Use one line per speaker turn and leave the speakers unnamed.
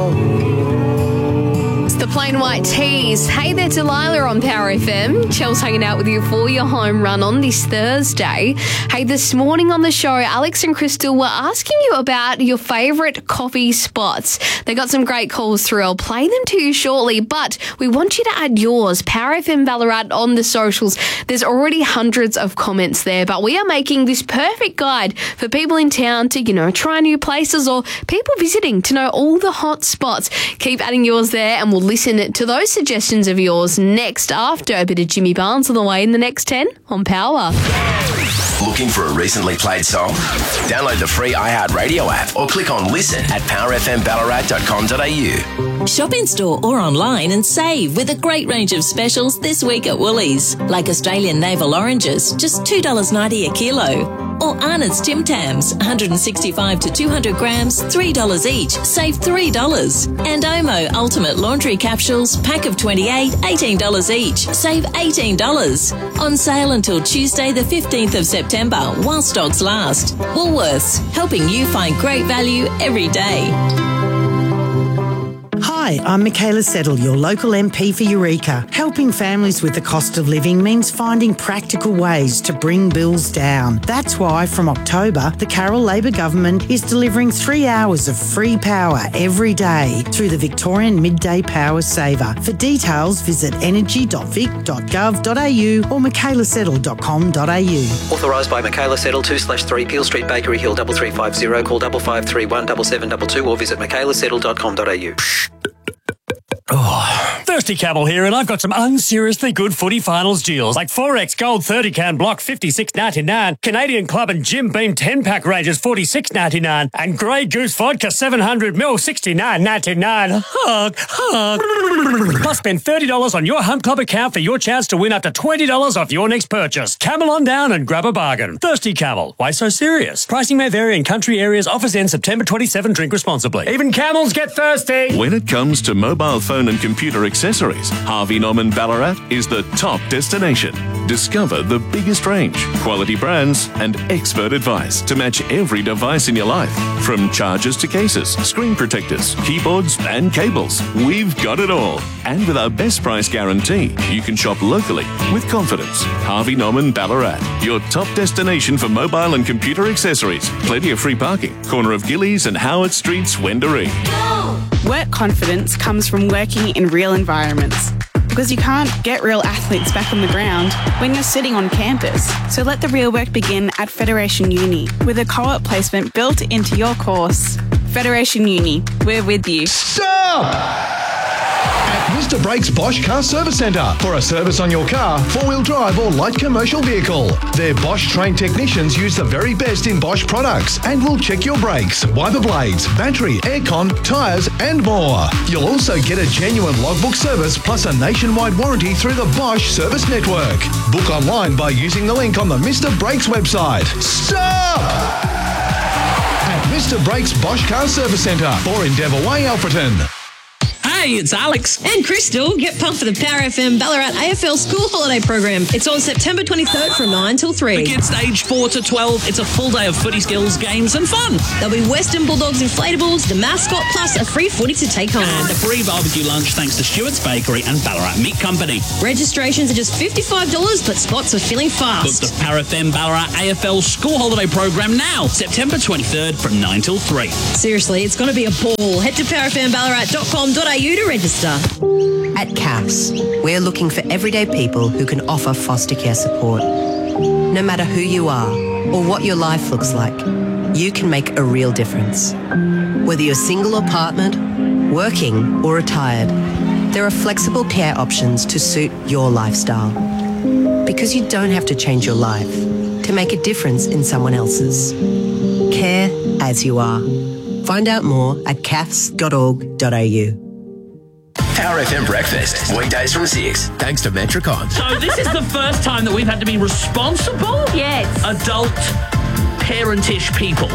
The Plain White Tees. Hey there, Delilah on Power FM. Chel's hanging out with you for your home run on this Thursday. Hey, this morning on the show, Alex and Crystal were asking you about your favourite coffee spots. They got some great calls through. I'll play them to you shortly, but we want you to add yours, Power FM Ballarat, on the socials. There's already hundreds of comments there, but we are making this perfect guide for people in town to, try new places, or people visiting to know all the hot spots. Keep adding yours there, and we'll listen to those suggestions of yours next after a bit of Jimmy Barnes on the way in the next 10 on Power.
Looking for a recently played song? Download the free iHeartRadio app or click on listen at powerfmballarat.com.au.
Shop in store or online and save with a great range of specials this week at Woolies, like Australian navel oranges, just $2.90 a kilo. Or Arnott's Tim Tams, 165 to 200 grams, $3 each, save $3. And Omo Ultimate Laundry Capsules, pack of 28, $18 each, save $18. On sale until Tuesday the 15th of September, while stocks last. Woolworths, helping you find great value every day.
Hi, I'm Michaela Settle, your local MP for Eureka. Helping families with the cost of living means finding practical ways to bring bills down. That's why from October, the Carroll Labor Government is delivering 3 hours of free power every day through the Victorian Midday Power Saver. For details, visit energy.vic.gov.au or michaelasettle.com.au.
Authorised by Michaela Settle, 2/3 Peel Street, Bakery Hill, 3350. Call 5531 7722 or visit michaelasettle.com.au.
Oh, Thirsty Camel here, and I've got some unseriously good footy finals deals, like 4X Gold 30-can block $56.99, Canadian Club and Jim Beam 10-pack ranges $46.99, and Grey Goose Vodka 700ml $69.99. Hug. Plus spend $30 on your Hunt Club account for your chance to win up to $20 off your next purchase. Camel on down and grab a bargain. Thirsty Camel. Why so serious? Pricing may vary in country areas. Offers end September 27. Drink responsibly. Even camels get thirsty.
When it comes to mobile phone and computer accessories, Harvey Norman Ballarat is the top destination. Discover the biggest range, quality brands, and expert advice to match every device in your life. From chargers to cases, screen protectors, keyboards, and cables, we've got it all. And with our best price guarantee, you can shop locally with confidence. Harvey Norman Ballarat, your top destination for mobile and computer accessories. Plenty of free parking. Corner of Gillies and Howard Streets, Wendouree.
Work confidence comes from working in real environments, because you can't get real athletes back on the ground when you're sitting on campus. So let the real work begin at Federation Uni, with a co-op placement built into your course. Federation Uni, we're with you.
Stop! At Mr. Brakes Bosch Car Service Centre for a service on your car, four-wheel drive or light commercial vehicle. Their Bosch-trained technicians use the very best in Bosch products and will check your brakes, wiper blades, battery, aircon, tyres and more. You'll also get a genuine logbook service plus a nationwide warranty through the Bosch Service Network. Book online by using the link on the Mr. Brakes website. Stop! At Mr. Brakes Bosch Car Service Centre for Endeavour Way, Alfreton.
Hey, it's Alex and Crystal. Get pumped for the Power FM Ballarat AFL School Holiday Program. It's on September 23rd from 9 till 3.
For kids aged 4 to 12, it's a full day of footy skills, games and fun.
There'll be Western Bulldogs inflatables, the mascot, plus a free footy to take home.
And a free barbecue lunch thanks to Stewart's Bakery and Ballarat Meat Company.
Registrations are just $55, but spots are filling fast.
Book the Power FM Ballarat AFL School Holiday Program now, September 23rd from 9 till 3.
Seriously, it's going to be a ball. Head to powerfmballarat.com.au to register.
At CAFS, we're looking for everyday people who can offer foster care support. No matter who you are or what your life looks like, you can make a real difference. Whether you're single or partnered, working or retired, there are flexible care options to suit your lifestyle. Because you don't have to change your life to make a difference in someone else's. Care as you are. Find out more at cafs.org.au.
Power FM Breakfast, weekdays from 6, thanks to Metricon.
So this is the first time that we've had to be responsible,
Yes.
adult, parentish people